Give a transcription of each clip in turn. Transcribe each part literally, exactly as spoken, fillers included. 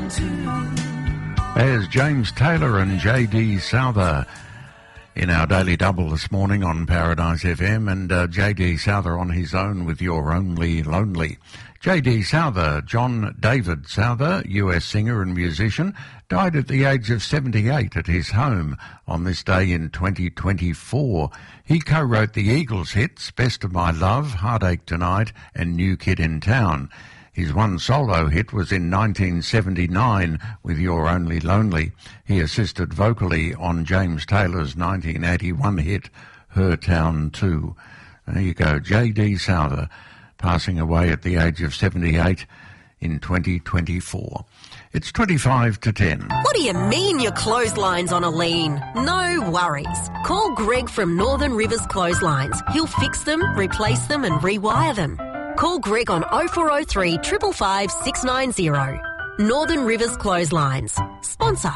There's James Taylor and J D Souther in our Daily Double this morning on Paradise F M, and uh, J D Souther on his own with You're Only Lonely. J D Souther, John David Souther, U S singer and musician, died at the age of seventy-eight at his home on this day in twenty twenty-four. He co-wrote the Eagles hits Best of My Love, Heartache Tonight and New Kid in Town. His one solo hit was in nineteen seventy-nine with You're Only Lonely. He assisted vocally on James Taylor's nineteen eighty-one hit Her Town two. There you go, J D Souther, passing away at the age of seventy-eight in twenty twenty-four. It's twenty-five to ten. What do you mean your clothesline's on a lean? No worries. Call Greg from Northern Rivers Clotheslines. He'll fix them, replace them and rewire them. Call Greg on oh four oh three, five five five, six nine oh. Northern Rivers Clotheslines. Sponsor.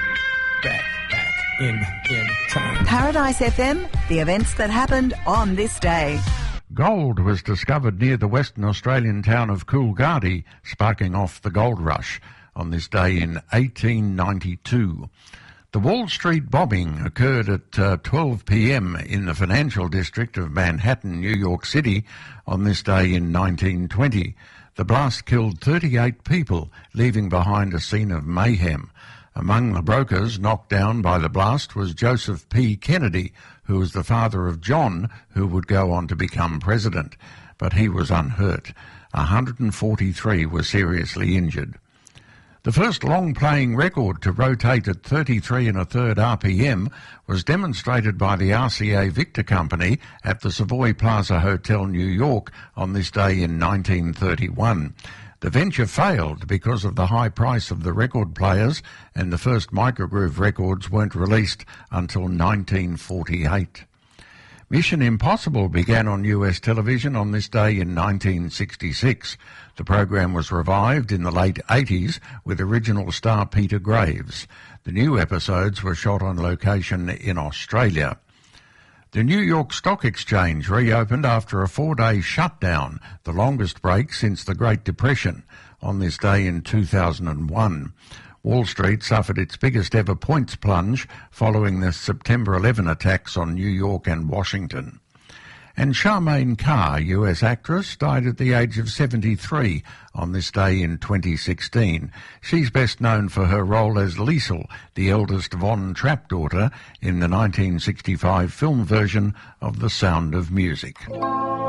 Back, back, in, in time. Paradise F M, the events that happened on this day. Gold was discovered near the Western Australian town of Coolgardie, sparking off the gold rush on this day in eighteen ninety-two. The Wall Street bombing occurred at uh, twelve p.m. in the financial district of Manhattan, New York City, on this day in nineteen twenty. The blast killed thirty-eight people, leaving behind a scene of mayhem. Among the brokers knocked down by the blast was Joseph P. Kennedy, who was the father of John, who would go on to become president. But he was unhurt. one hundred forty-three were seriously injured. The first long-playing record to rotate at thirty-three and a third R P M was demonstrated by the R C A Victor Company at the Savoy Plaza Hotel, New York, on this day in nineteen thirty-one. The venture failed because of the high price of the record players, and the first microgroove records weren't released until nineteen forty-eight. Mission Impossible began on U S television on this day in nineteen sixty-six. The program was revived in the late eighties with original star Peter Graves. The new episodes were shot on location in Australia. The New York Stock Exchange reopened after a four-day shutdown, the longest break since the Great Depression, on this day in two thousand one. Wall Street suffered its biggest ever points plunge following the September eleventh attacks on New York and Washington. And Charmaine Carr, U S actress, died at the age of seventy-three on this day in twenty sixteen. She's best known for her role as Liesl, the eldest Von Trapp daughter, in the nineteen sixty-five film version of The Sound of Music.